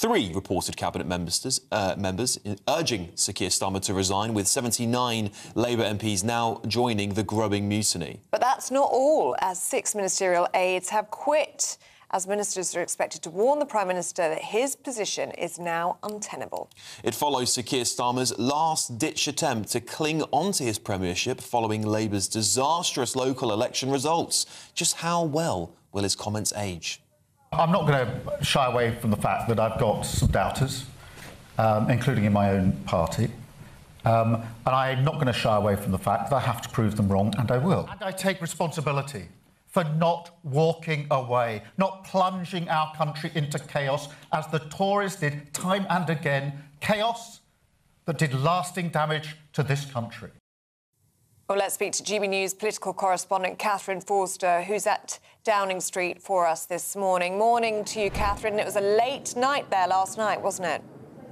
3 reported cabinet members urging Sir Keir Starmer to resign, with 79 Labour MPs now joining the growing mutiny. But that's not all, as 6 ministerial aides have quit, as ministers are expected to warn the Prime Minister that his position is now untenable. It follows Sir Keir Starmer's last-ditch attempt to cling onto his premiership following Labour's disastrous local election results. Just how well will his comments age? I'm not going to shy away from the fact that I've got some doubters, including in my own party. And I'm not going to shy away from the fact that I have to prove them wrong, and I will. And I take responsibility for not walking away, not plunging our country into chaos, as the Tories did time and again, chaos that did lasting damage to this country. Well, let's speak to GB News political correspondent Catherine Forster, who's at Downing Street for us this morning. Morning to you, Catherine. It was a late night there last night, wasn't it?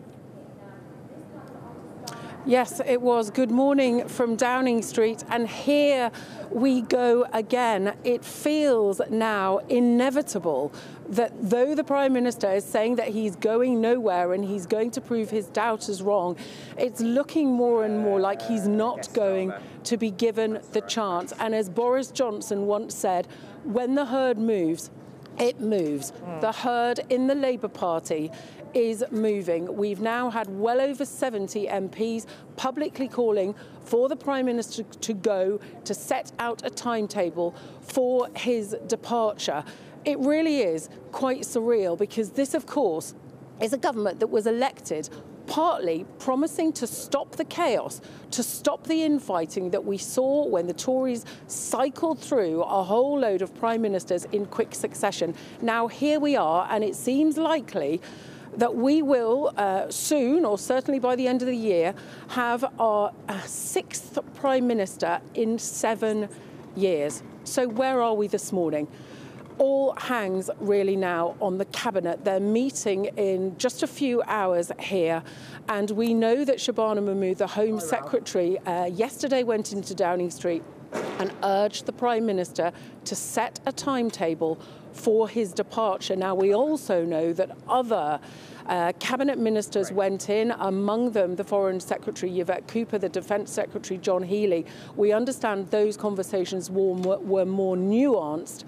Yes, it was. Good morning from Downing Street, and here we go again. It feels now inevitable that though the Prime Minister is saying that he's going nowhere and he's going to prove his doubters wrong, it's looking more and more like he's not going to be given the chance. And as Boris Johnson once said, when the herd moves, it moves. The herd in the Labour Party is moving. We've now had well over 70 MPs publicly calling for the Prime Minister to go, to set out a timetable for his departure. It really is quite surreal, because this, of course, is a government that was elected partly promising to stop the chaos, to stop the infighting that we saw when the Tories cycled through a whole load of prime ministers in quick succession. Now here we are, and it seems likely that we will soon, or certainly by the end of the year, have our 6th Prime Minister in 7 years. So where are we this morning? All hangs really now on the Cabinet. They're meeting in just a few hours here, and we know that Shabana Mahmood, the Home Secretary, yesterday went into Downing Street and urged the Prime Minister to set a timetable for his departure. Now, we also know that other cabinet ministers went in, among them the Foreign Secretary Yvette Cooper, the Defence Secretary John Healey. We understand those conversations were more nuanced.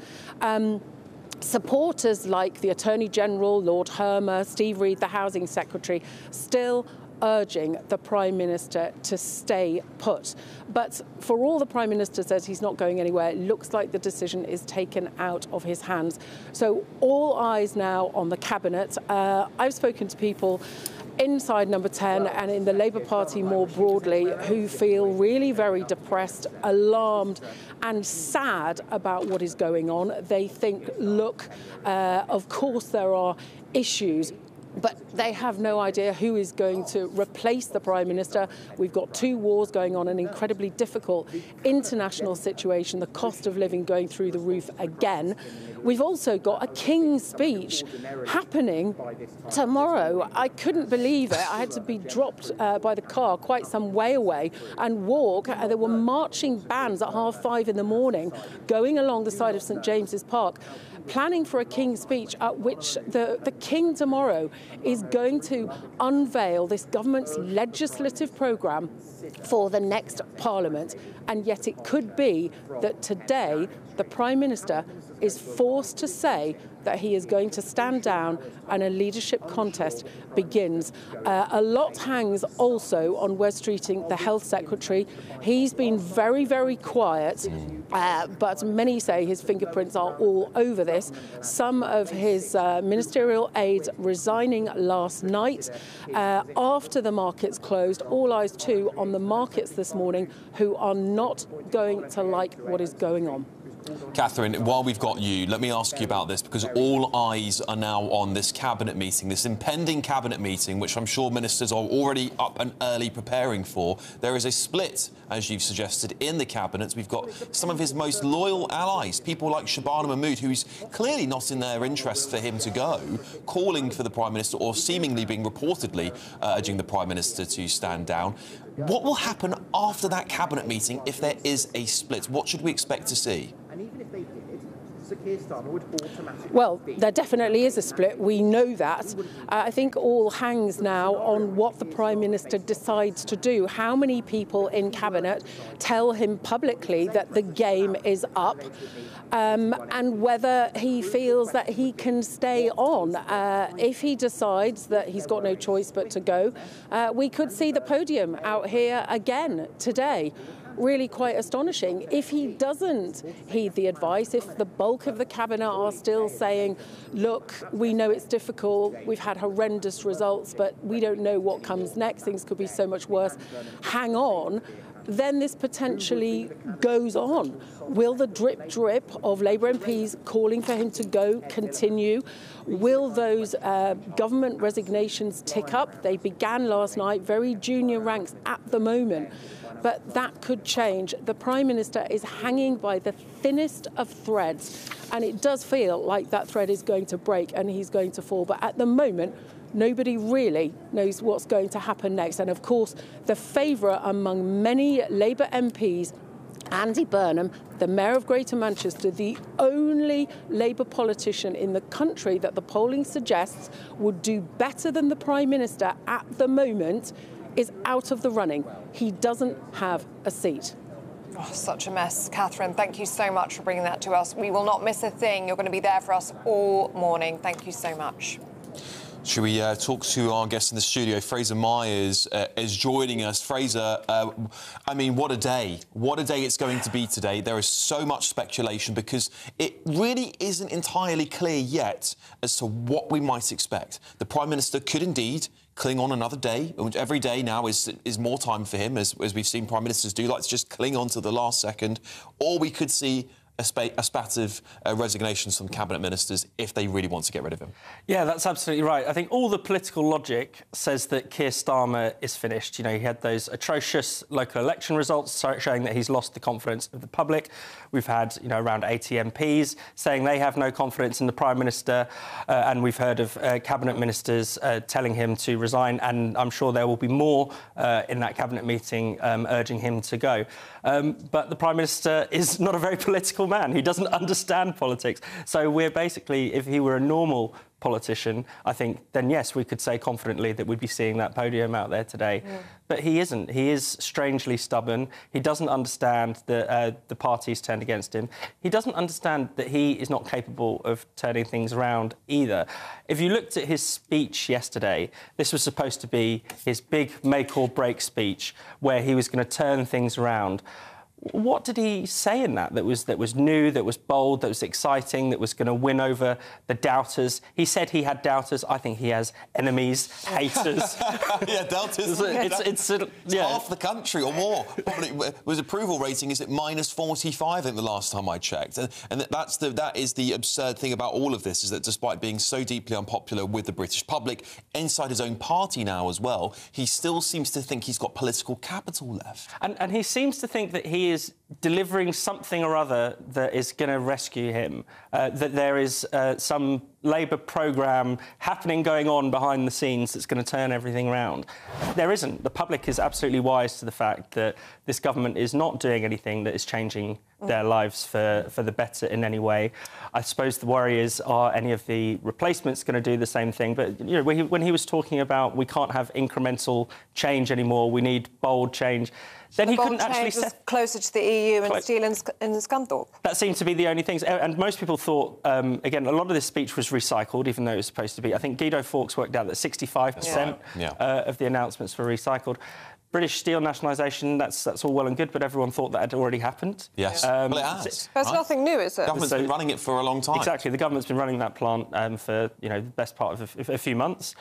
Supporters like the Attorney General, Lord Hermer, Steve Reid, the Housing Secretary, still urging the Prime Minister to stay put. But for all the Prime Minister says he's not going anywhere, it looks like the decision is taken out of his hands. So all eyes now on the Cabinet. I've spoken to people inside Number 10 and in the Labour Party more broadly who feel really very depressed, alarmed and sad about what is going on. They think, look, of course there are issues, but they have no idea who is going to replace the Prime Minister. We've got 2 wars going on, an incredibly difficult international situation, the cost of living going through the roof again. We've also got a King's speech happening tomorrow. I couldn't believe it. I had to be dropped by the car quite some way away and walk. There were marching bands at 5:30 in the morning going along the side of St James's Park, planning for a King's speech at which the King tomorrow is going to unveil this government's legislative programme for the next Parliament. And yet it could be that today the Prime Minister is forced to say that he is going to stand down and a leadership contest begins. A lot hangs also on Wes Streeting, the Health Secretary. He's been very, very quiet, but many say his fingerprints are all over this. Some of his ministerial aides resigning last night after the markets closed. All eyes too on the markets this morning, who are not going to like what is going on. Catherine, while we've got you, let me ask you about this, because all eyes are now on this cabinet meeting, this impending cabinet meeting, which I'm sure ministers are already up and early preparing for. There is a split, as you've suggested, in the cabinet. We've got some of his most loyal allies, people like Shabana Mahmood, who's clearly not in their interest for him to go, calling for the Prime Minister, or seemingly being reportedly urging the Prime Minister to stand down. What will happen after that cabinet meeting if there is a split? What should we expect to see? Sir Keir Starmer would automatically... Well, there definitely is a split. We know that. I think all hangs now on what the Prime Minister decides to do. How many people in Cabinet tell him publicly that the game is up, and whether he feels that he can stay on. If he decides that he's got no choice but to go, we could see the podium out here again today. Really quite astonishing. If he doesn't heed the advice, if the bulk of the Cabinet are still saying, look, we know it's difficult, we've had horrendous results, but we don't know what comes next, things could be so much worse, hang on, then this potentially goes on. Will the drip of Labour MPs calling for him to go continue? Will those government resignations tick up? They began last night, very junior ranks at the moment. But that could change. The Prime Minister is hanging by the thinnest of threads, and it does feel like that thread is going to break and he's going to fall. But at the moment, nobody really knows what's going to happen next. And of course, the favourite among many Labour MPs, Andy Burnham, the Mayor of Greater Manchester, the only Labour politician in the country that the polling suggests would do better than the Prime Minister at the moment, is out of the running. He doesn't have a seat. Oh, such a mess. Catherine, thank you so much for bringing that to us. We will not miss a thing. You're going to be there for us all morning. Thank you so much. Should we talk to our guest in the studio? Fraser Myers is joining us. Fraser, I mean, what a day. What a day it's going to be today. There is so much speculation because it really isn't entirely clear yet as to what we might expect. The Prime Minister could indeed cling on another day. Every day now is more time for him, as we've seen Prime Ministers do, like to just cling on to the last second. Or we could see a spat of resignations from Cabinet Ministers if they really want to get rid of him. Yeah, that's absolutely right. I think all the political logic says that Keir Starmer is finished. You know, he had those atrocious local election results showing that he's lost the confidence of the public. We've had, you know, around 80 MPs saying they have no confidence in the Prime Minister, and we've heard of Cabinet Ministers telling him to resign, and I'm sure there will be more in that Cabinet meeting urging him to go. But the Prime Minister is not a very political man. He doesn't understand politics. So we're basically, if he were a normal politician, I think, then yes, we could say confidently that we'd be seeing that podium out there today. Yeah. But he isn't. He is strangely stubborn. He doesn't understand that the party's turned against him. He doesn't understand that he is not capable of turning things around either. If you looked at his speech yesterday, this was supposed to be his big make or break speech where he was going to turn things around. What did he say in that was new, that was bold, that was exciting, that was going to win over the doubters? He said he had doubters. I think he has enemies, haters. Yeah, doubters. It's half the country or more. Probably his approval rating is at -45, I think, the last time I checked. And that is the absurd thing about all of this, is that despite being so deeply unpopular with the British public, inside his own party now as well, he still seems to think he's got political capital left. And he seems to think that he is delivering something or other that is going to rescue him, that there is some Labour programme going on behind the scenes that's going to turn everything around. There isn't. The public is absolutely wise to the fact that this government is not doing anything that is changing their lives for the better in any way. I suppose the worry is, are any of the replacements going to do the same thing? But you know, when he was talking about we can't have incremental change anymore, we need bold change, then he couldn't actually set closer to the EU and Steel and Scunthorpe. That seemed to be the only things, and most people thought, again, a lot of this speech was recycled, even though it was supposed to be. I think Guido Fawkes worked out that 65% of the announcements were recycled. British steel nationalisation, that's all well and good, but everyone thought that had already happened. Yes, well, it has. That's nothing new, is it? The government's been running it for a long time. Exactly, the government's been running that plant for, you know, the best part of a few months.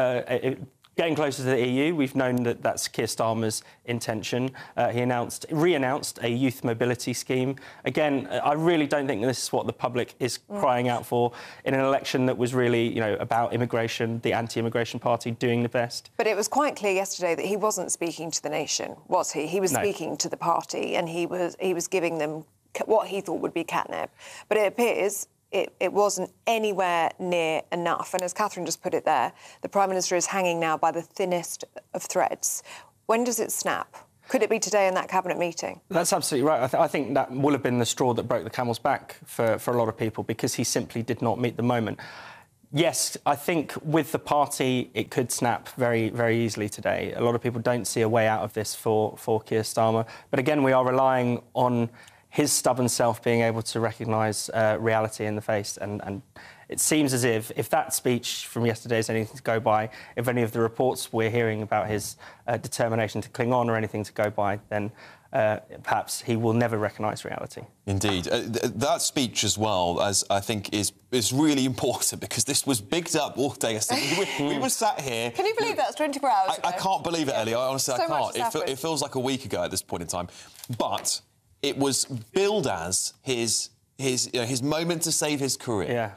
Getting closer to the EU, we've known that that's Keir Starmer's intention. He re-announced a youth mobility scheme. Again, I really don't think this is what the public is crying out for in an election that was really, you know, about immigration, the anti-immigration party doing the best. But it was quite clear yesterday that he wasn't speaking to the nation, was he? He was speaking to the party, and he was giving them what he thought would be catnip. But it appears it wasn't anywhere near enough. And as Catherine just put it there, the Prime Minister is hanging now by the thinnest of threads. When does it snap? Could it be today in that cabinet meeting? That's absolutely right. I think that will have been the straw that broke the camel's back for a lot of people, because he simply did not meet the moment. Yes, I think with the party, it could snap very, very easily today. A lot of people don't see a way out of this for Keir Starmer. But again, we are relying on his stubborn self being able to recognise reality in the face. And it seems as if that speech from yesterday is anything to go by, if any of the reports we're hearing about his determination to cling on or anything to go by, then perhaps he will never recognise reality. Indeed. That speech as well, as I think, is really important, because this was bigged up all day yesterday. We were sat here... Can you believe that's 24 hours ago? I can't believe it, Ellie. Honestly, So I can't. It feels like a week ago at this point in time. But it was billed as his moment to save his career. Yeah.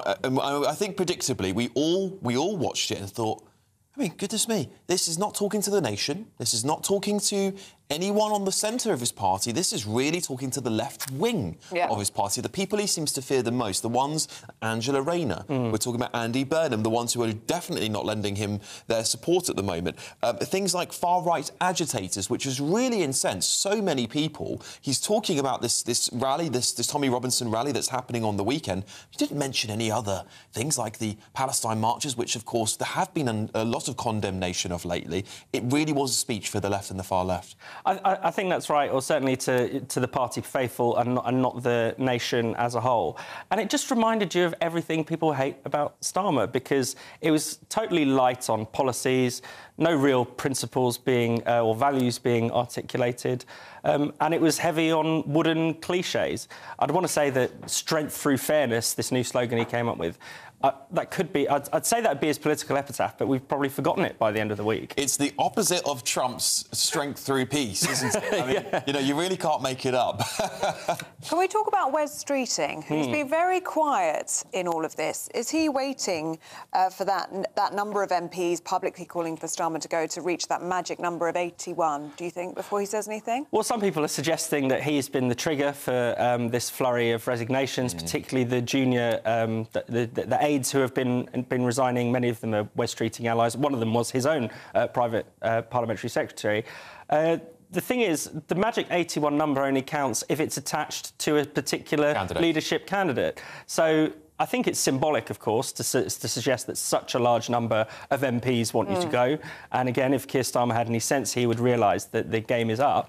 I think, predictably, we all watched it and thought, I mean, goodness me, this is not talking to the nation. This is not talking to anyone on the centre of his party. This is really talking to the left wing of his party, the people he seems to fear the most, the ones, Angela Rayner. We're talking about Andy Burnham, the ones who are definitely not lending him their support at the moment. Things like far-right agitators, which has really incensed so many people. He's talking about this rally, this Tommy Robinson rally that's happening on the weekend. He didn't mention any other things like the Palestine marches, which, of course, there have been a lot of condemnation of lately. It really was a speech for the left and the far left. I think that's right, or certainly to the party faithful and not the nation as a whole. And it just reminded you of everything people hate about Starmer, because it was totally light on policies, no real principles being or values being articulated, and it was heavy on wooden cliches. I'd want to say that strength through fairness, this new slogan he came up with, that could be... I'd say that would be his political epitaph, but we've probably forgotten it by the end of the week. It's the opposite of Trump's strength through peace, isn't it? I mean, you know, you really can't make it up. Can we talk about Wes Streeting, who's been very quiet in all of this? Is he waiting for that number of MPs publicly calling for Starmer to go to reach that magic number of 81, do you think, before he says anything? Well, some people are suggesting that he's been the trigger for this flurry of resignations, particularly the junior, the aides who have been resigning. Many of them are Wes Streeting allies. One of them was his own private parliamentary secretary. The thing is, the magic 81 number only counts if it's attached to a particular leadership candidate. So I think it's symbolic, of course, to suggest that such a large number of MPs want you to go. And again, if Keir Starmer had any sense, he would realise that the game is up.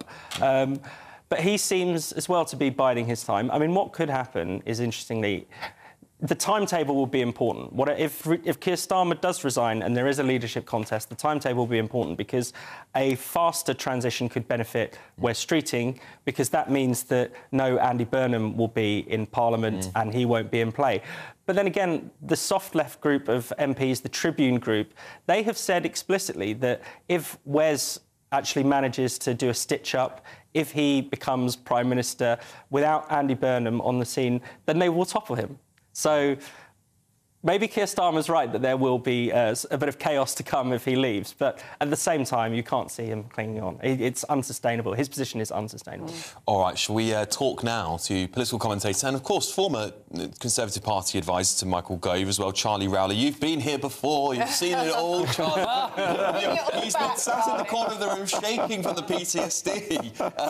But he seems as well to be biding his time. I mean, what could happen is, interestingly, the timetable will be important. If Keir Starmer does resign and there is a leadership contest, the timetable will be important, because a faster transition could benefit Wes Streeting, because that means that no Andy Burnham will be in Parliament and he won't be in play. But then again, the soft left group of MPs, the Tribune group, they have said explicitly that if Wes actually manages to do a stitch-up, if he becomes Prime Minister without Andy Burnham on the scene, then they will topple him. So maybe Keir Starmer's right that there will be a bit of chaos to come if he leaves, but at the same time, you can't see him clinging on. It's unsustainable. His position is unsustainable. All right, shall we talk now to political commentator and, of course, former Conservative Party advisor to Michael Gove as well, Charlie Rowley. You've been here before, you've seen it all, Charlie. He's been sat in the corner of the room shaking from the PTSD.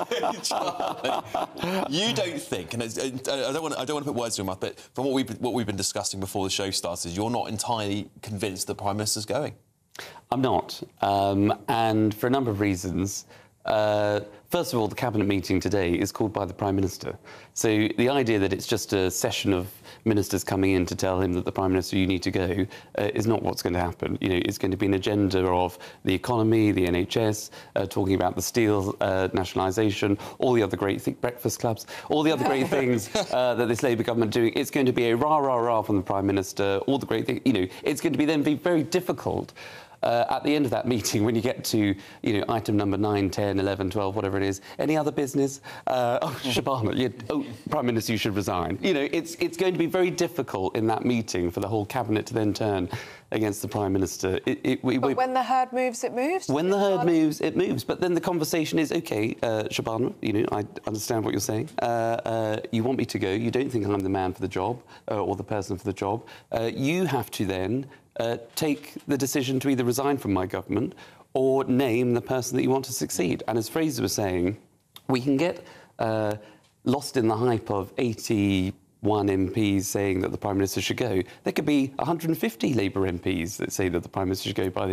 Charlie, you don't think, and I don't want to put words in your mouth, but from what we've been discussing before the show started, you're not entirely convinced the Prime Minister's going? I'm not, and for a number of reasons. First of all, the Cabinet meeting today is called by the Prime Minister. So the idea that it's just a session of ministers coming in to tell him that the Prime Minister, you need to go, is not what's going to happen. You know, it's going to be an agenda of the economy, the NHS, talking about the steel nationalisation, all the other great breakfast clubs, all the other great things that this Labour government are doing. It's going to be a rah, rah, rah from the Prime Minister, all the great things. You know, it's going to be very difficult at the end of that meeting, when you get to, you know, item number 9, 10, 11, 12, whatever it is, any other business? Shabana, Prime Minister, you should resign. You know, it's going to be very difficult in that meeting for the whole Cabinet to then turn against the Prime Minister. But when the herd moves, it moves? When the herd moves, it moves. But then the conversation is, OK, Shabana, you know, I understand what you're saying. You want me to go. You don't think I'm the man for the job or the person for the job. You have to then take the decision to either resign from my government or name the person that you want to succeed. And as Fraser was saying, we can get lost in the hype of 81 MPs saying that the Prime Minister should go. There could be 150 Labour MPs that say that the Prime Minister should go by the